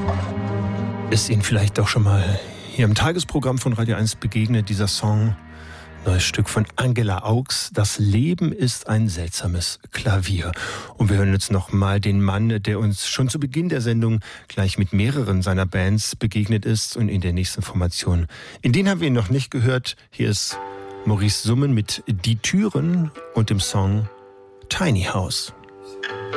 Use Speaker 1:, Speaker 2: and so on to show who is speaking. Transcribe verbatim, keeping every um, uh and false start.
Speaker 1: Ist Ihnen vielleicht auch schon mal hier im Tagesprogramm von Radio eins begegnet, dieser Song? Neues Stück von Angela Augs. Das Leben ist ein seltsames Klavier. Und wir hören jetzt noch mal den Mann, der uns schon zu Beginn der Sendung gleich mit mehreren seiner Bands begegnet ist und in der nächsten Formation. In denen haben wir ihn noch nicht gehört. Hier ist Maurice Summen mit Die Türen und dem Song Tiny House.